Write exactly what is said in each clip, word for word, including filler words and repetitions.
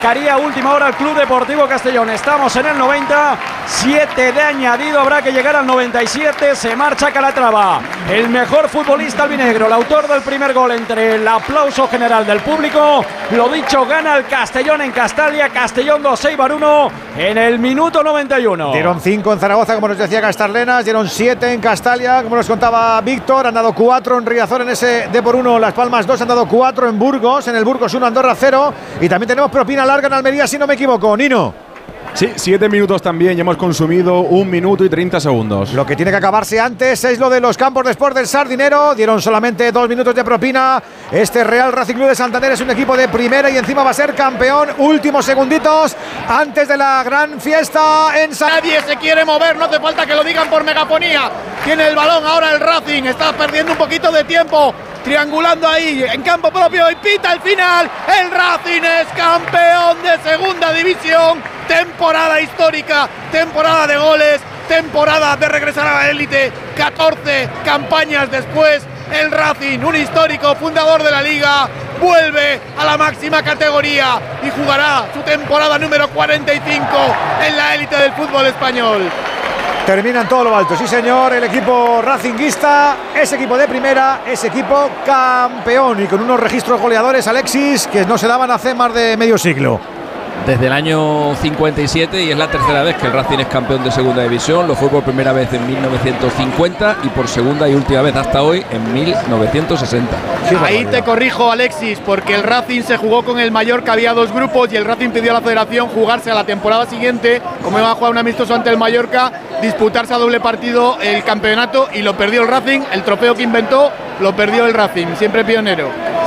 Haría última hora el Club Deportivo Castellón. Estamos en el noventa, siete de añadido, habrá que llegar al noventa y siete. Se marcha Calatrava, el mejor futbolista albinegro, el autor del primer gol. Entre el aplauso general del público, lo dicho, gana el Castellón en Castalia. Castellón dos, Eibar uno en el minuto noventa y uno. Dieron cinco en Zaragoza, como nos decía Castarlenas, dieron siete en Castalia, como nos contaba Víctor. Han dado cuatro en Riazor en ese D por uno, Las Palmas dos, han dado cuatro en Burgos, en el Burgos uno, Andorra cero. Y también tenemos propina larga en Almería, si no me equivoco, Nino. Sí, siete minutos también y hemos consumido un minuto y treinta segundos. Lo que tiene que acabarse antes es lo de los campos de Sport del Sardinero. Dieron solamente dos minutos de propina. Este Real Racing Club de Santander es un equipo de primera y encima va a ser campeón. Últimos segunditos antes de la gran fiesta en San... Nadie se quiere mover, no hace falta que lo digan por megafonía. Tiene el balón ahora el Racing, está perdiendo un poquito de tiempo. Triangulando ahí en campo propio y pita el final. El Racing es campeón de segunda división. Temporada histórica, temporada de goles, temporada de regresar a la élite. catorce campañas después, el Racing, un histórico fundador de la liga, vuelve a la máxima categoría y jugará su temporada número cuarenta y cinco en la élite del fútbol español. Termina en todo lo alto, sí señor, el equipo racinguista, ese equipo de primera, ese equipo campeón y con unos registros goleadores, Alexis, que no se daban hace más de medio siglo. Desde el año cincuenta y siete y es la tercera vez que el Racing es campeón de segunda división. Lo fue por primera vez en mil novecientos cincuenta y por segunda y última vez hasta hoy en mil novecientos sesenta. Sí, ahí te corrijo, Alexis, porque el Racing se jugó con el Mallorca, había dos grupos y el Racing pidió a la federación jugarse a la temporada siguiente, como iba a jugar un amistoso ante el Mallorca, disputarse a doble partido el campeonato y lo perdió el Racing. El trofeo que inventó lo perdió el Racing, siempre pionero.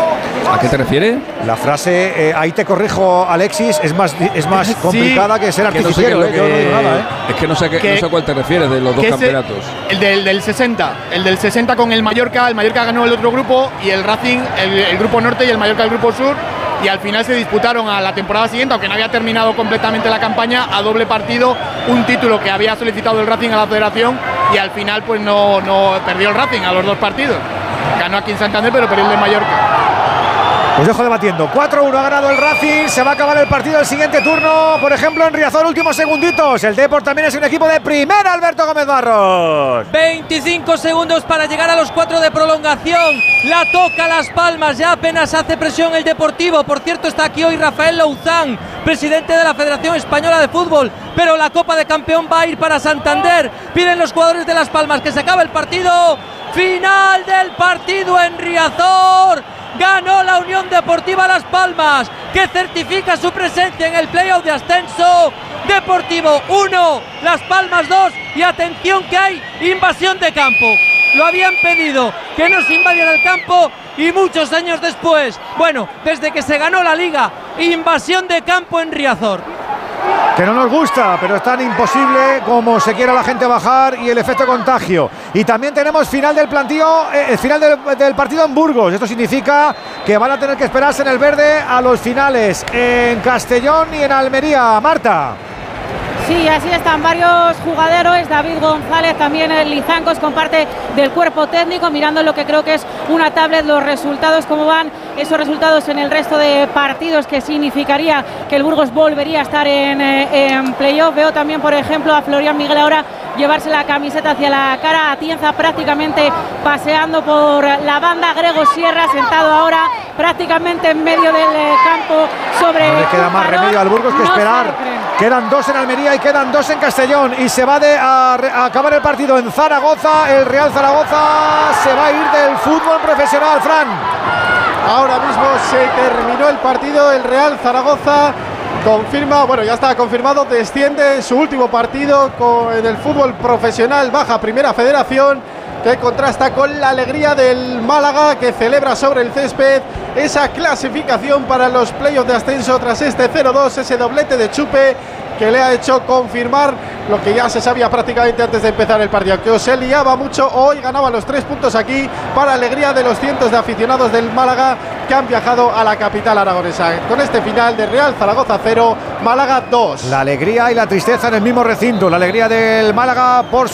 ¿A qué te refieres? La frase, eh, ahí te corrijo, Alexis, es más, es más sí, complicada que ser artificiero. Que no sé eh, que, yo no digo nada, ¿eh? Es que no sé, que, que, no sé a cuál te refieres de los dos campeonatos. El del, del sesenta, el del sesenta con el Mallorca. El Mallorca ganó el otro grupo y el Racing, el, el grupo norte y el Mallorca el grupo sur. Y al final se disputaron a la temporada siguiente, aunque no había terminado completamente la campaña, a doble partido, un título que había solicitado el Racing a la federación y al final pues no, no perdió el Racing a los dos partidos. Ganó aquí en Santander, pero perdió el de Mallorca. Os dejo debatiendo. cuatro uno ha ganado el Racing. Se va a acabar el partido el siguiente turno. Por ejemplo, en Riazor, últimos segunditos. El Depor también es un equipo de primera, Alberto Gómez Barros. veinticinco segundos para llegar a los cuatro de prolongación. La toca Las Palmas. Ya apenas hace presión el Deportivo. Por cierto, está aquí hoy Rafael Louzán, presidente de la Federación Española de Fútbol. Pero la Copa de Campeón va a ir para Santander. Piden los jugadores de Las Palmas que se acabe el partido. Final del partido en Riazor. Ganó la Unión Deportiva Las Palmas, que certifica su presencia en el playoff de ascenso. Deportivo uno, Las Palmas dos. Y atención que hay invasión de campo. Lo habían pedido que no se invadiera el campo y muchos años después, bueno, desde que se ganó la Liga, invasión de campo en Riazor. Que no nos gusta, pero es tan imposible como se quiera la gente bajar y el efecto contagio. Y también tenemos final del plantío, eh, final del, del partido en Burgos. Esto significa que van a tener que esperarse en el verde a los finales en Castellón y en Almería. Marta. Sí, así están varios jugadores. David González, también el Lizancos, con parte del cuerpo técnico, mirando lo que creo que es una tablet, los resultados, cómo van esos resultados en el resto de partidos, que significaría que el Burgos volvería a estar en, en playoff. Veo también, por ejemplo, a Florian Miguel ahora llevarse la camiseta hacia la cara, Atienza prácticamente paseando por la banda, Grego Sierra sentado ahora prácticamente en medio del campo sobre... No le queda más remedio al Burgos que no esperar. Quedan dos en Almería y quedan dos en Castellón y se va de a, a acabar el partido en Zaragoza. El Real Zaragoza se va a ir del fútbol profesional, Fran. Ahora mismo se terminó el partido. El Real Zaragoza confirma, bueno, ya está confirmado, desciende en su último partido con, en el fútbol profesional, baja Primera Federación, que contrasta con la alegría del Málaga, que celebra sobre el césped esa clasificación para los playoffs de ascenso tras este cero dos, ese doblete de Chupe que le ha hecho confirmar lo que ya se sabía prácticamente antes de empezar el partido, que se liaba mucho. Hoy ganaba los tres puntos aquí para alegría de los cientos de aficionados del Málaga que han viajado a la capital aragonesa. Con este final de Real Zaragoza cero, Málaga dos. La alegría y la tristeza en el mismo recinto. La alegría del Málaga por